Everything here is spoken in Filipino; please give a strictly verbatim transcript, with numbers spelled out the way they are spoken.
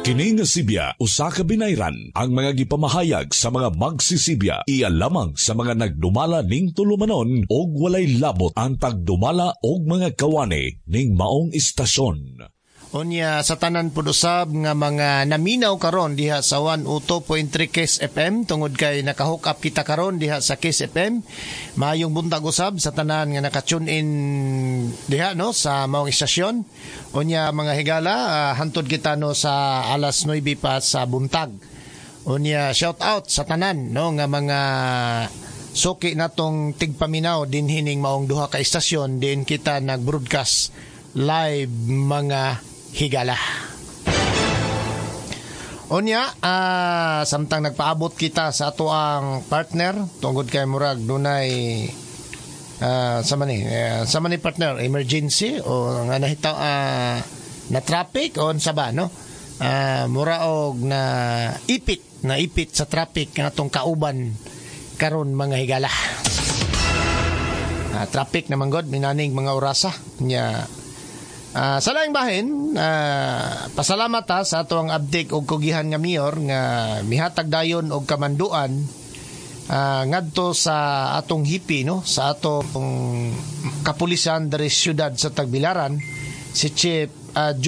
Kini nga Sibya usa ka binayran ang mga gipamahayag sa mga magsisibya iya lamang sa mga nagdumala ning tulumanon og walay labot ang pagdumala og mga kawani ning maong istasyon. Unya sa tanan pud usab nga mga naminaw karon diha sa one oh two point three Kiss F M tungod kay naka-hook up kita karon diha sa Kiss F M. Maayong buntag usab sa tanan nga naka-tune in diha no sa maong istasyon. Unya mga higala, uh, hantod kita no sa alas nuwebe pa sa buntag. Unya shout out sa tanan no nga mga suki natong tigpaminaw din hining maong duha ka istasyon din kita nag-broadcast live mga higala. Unya, uh, samtang nagpaabot kita sa ato ang partner, tungod kay murag dunay uh, sa mani, uh, sa mani partner, emergency o nga nahita uh, na traffic o sa ba, no? Uh, mura og na ipit, na ipit sa traffic nga atong kauban karon mga higala. Uh, traffic naman god, minaning mga orasa. Nya, Uh, sa laing bahin, uh, pasalamat ha sa ato ang abdik og kugihan nga mayor nga mihatag dayon og kamanduan uh, ngadto sa atong hipi no sa atong kapulisan diri siyudad sa Tagbilaran si Chief uh,